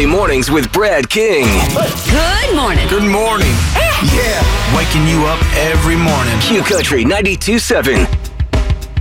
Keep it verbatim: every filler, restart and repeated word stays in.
Early mornings with Brad King. Good morning. Good morning. Yeah, waking you up every morning. Q Country ninety-two point seven.